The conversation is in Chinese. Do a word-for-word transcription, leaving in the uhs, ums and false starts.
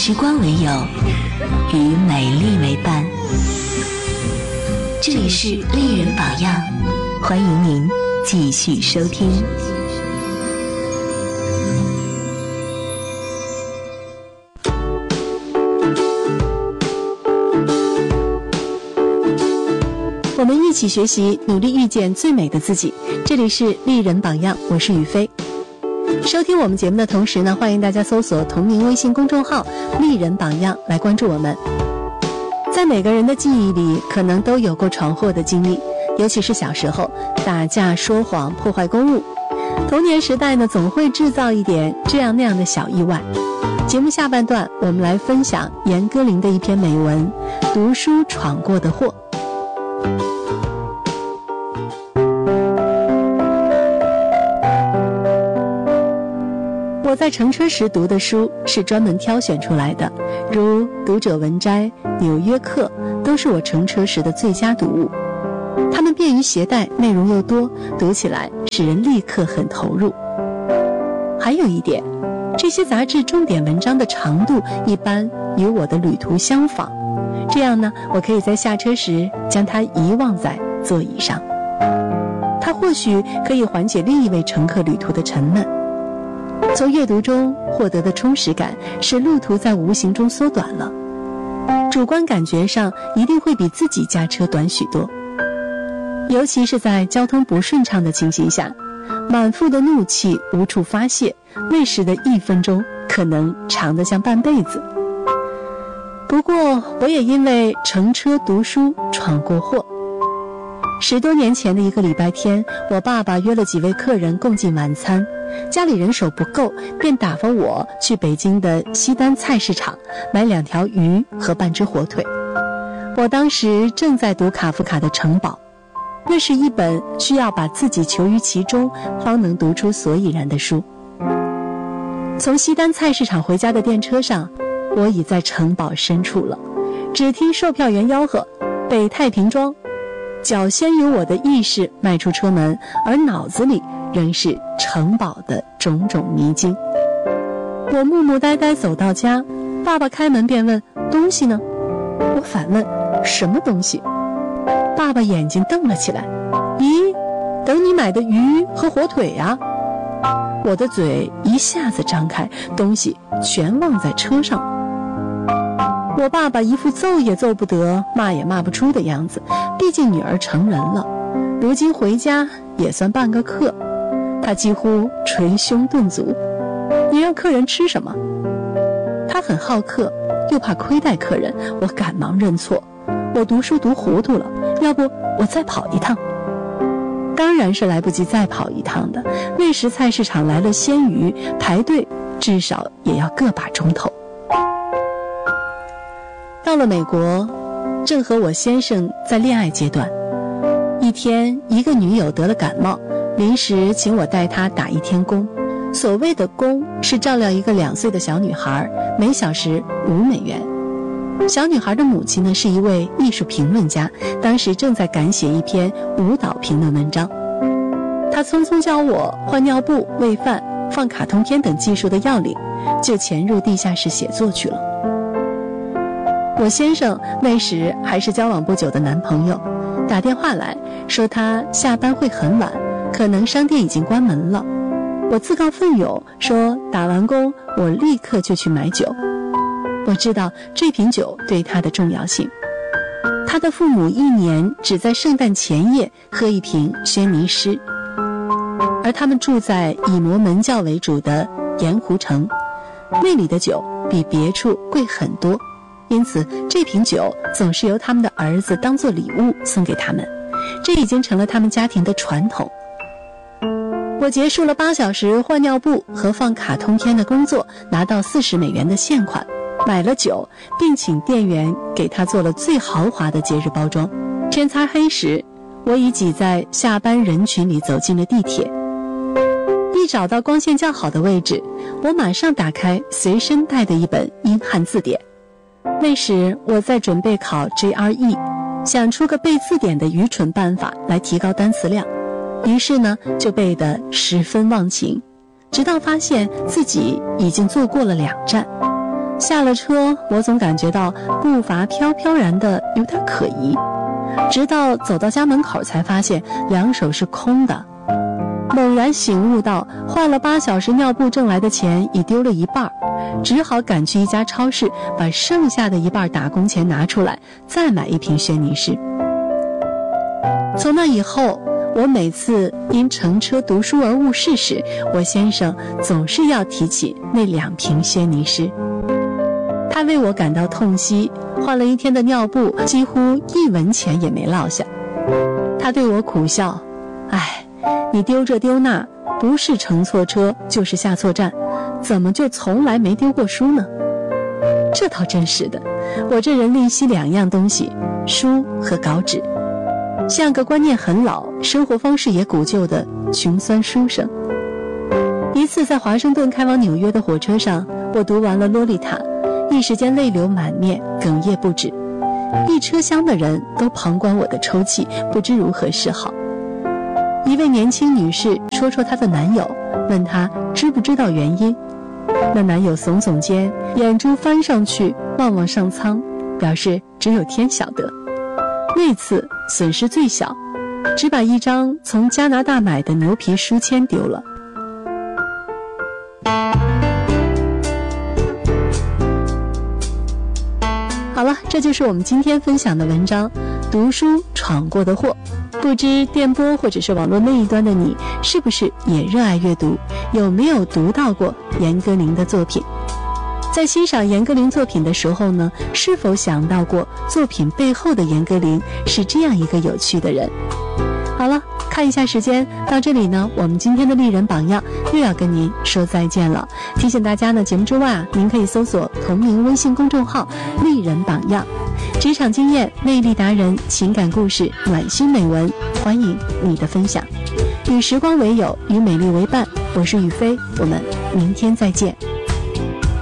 时光为友，与美丽为伴。这里是丽人榜样，欢迎您继续收听。我们一起学习，努力遇见最美的自己。这里是丽人榜样，我是雨飞。收听我们节目的同时呢，欢迎大家搜索同名微信公众号丽人榜样来关注我们。在每个人的记忆里，可能都有过闯祸的经历，尤其是小时候打架说谎破坏公物，童年时代呢总会制造一点这样那样的小意外。节目下半段我们来分享严歌苓的一篇美文，读书闯过的祸。我在乘车时读的书是专门挑选出来的，如《读者文摘》《纽约客》都是我乘车时的最佳读物。它们便于携带，内容又多，读起来使人立刻很投入。还有一点，这些杂志重点文章的长度一般与我的旅途相仿，这样呢，我可以在下车时将它遗忘在座椅上。它或许可以缓解另一位乘客旅途的沉闷。从阅读中获得的充实感，使路途在无形中缩短了，主观感觉上一定会比自己驾车短许多。尤其是在交通不顺畅的情形下，满腹的怒气无处发泄，那时的一分钟可能长得像半辈子。不过我也因为乘车读书闯过祸。十多年前的一个礼拜天，我爸爸约了几位客人共进晚餐，家里人手不够，便打发我去北京的西单菜市场买两条鱼和半只火腿。我当时正在读卡夫卡的《城堡》，那是一本需要把自己囚于其中方能读出所以然的书。从西单菜市场回家的电车上，我已在城堡深处了，只听售票员吆喝北太平庄，脚先由我的意识迈出车门，而脑子里仍是城堡的种种迷津。我木木呆呆走到家，爸爸开门便问东西呢？我反问什么东西？爸爸眼睛瞪了起来，咦，等你买的鱼和火腿呀。我的嘴一下子张开，东西全忘在车上。我爸爸一副揍也揍不得，骂也骂不出的样子，毕竟女儿成人了，如今回家也算半个客。他几乎捶胸顿足，你让客人吃什么？他很好客，又怕亏待客人，我赶忙认错，我读书读糊涂了，要不我再跑一趟。当然是来不及再跑一趟的，那时菜市场来了鲜鱼，排队至少也要个把钟头。到了美国，正和我先生在恋爱阶段。一天，一个女友得了感冒，临时请我带她打一天工。所谓的工是照料一个两岁的小女孩，每小时五美元。小女孩的母亲呢，是一位艺术评论家，当时正在赶写一篇舞蹈评论文章。她匆匆教我换尿布、喂饭、放卡通片等技术的要领，就潜入地下室写作去了。我先生那时还是交往不久的男朋友，打电话来说他下班会很晚，可能商店已经关门了。我自告奋勇说打完工我立刻就去买酒。我知道这瓶酒对他的重要性，他的父母一年只在圣诞前夜喝一瓶轩尼诗，而他们住在以摩门教为主的盐湖城，那里的酒比别处贵很多，因此这瓶酒总是由他们的儿子当作礼物送给他们，这已经成了他们家庭的传统。我结束了八小时换尿布和放卡通片的工作，拿到四十美元的现款，买了酒，并请店员给他做了最豪华的节日包装。天擦黑时，我已挤在下班人群里走进了地铁。一找到光线较好的位置，我马上打开随身带的一本英汉字典。那时我在准备考 G R E， 想出个背字典的愚蠢办法来提高单词量，于是呢就背得十分忘情，直到发现自己已经坐过了两站。 下了车，我总感觉到步伐飘飘然的有点可疑，直到走到家门口才发现两手是空的。猛然醒悟到换了八小时尿布挣来的钱已丢了一半，只好赶去一家超市，把剩下的一半打工钱拿出来，再买一瓶轩尼诗。从那以后，我每次因乘车读书而误事时，我先生总是要提起那两瓶轩尼诗。他为我感到痛惜，换了一天的尿布几乎一文钱也没落下。他对我苦笑，唉，你丢这丢那，不是乘错车就是下错站，怎么就从来没丢过书呢？这倒真是的，我这人吝惜两样东西，书和稿纸，像个观念很老、生活方式也古旧的穷酸书生。一次在华盛顿开往纽约的火车上，我读完了《洛丽塔》，一时间泪流满面，哽咽不止。一车厢的人都旁观我的抽泣，不知如何是好。一位年轻女士戳戳她的男友，问他知不知道原因。那男友耸耸肩，眼珠翻上去望望上苍，表示只有天晓得。那次损失最小，只把一张从加拿大买的牛皮书签丢了。好了，这就是我们今天分享的文章，读书闯过的祸。不知电波或者是网络那一端的你，是不是也热爱阅读？有没有读到过严歌苓的作品？在欣赏严歌苓作品的时候呢，是否想到过作品背后的严歌苓是这样一个有趣的人？好了，看一下时间，到这里呢，我们今天的丽人榜样又要跟您说再见了。提醒大家呢，节目之外啊，您可以搜索同名微信公众号丽人榜样，职场经验、魅力达人、情感故事、暖心美文，欢迎你的分享。与时光为友，与美丽为伴，我是雨飞，我们明天再见。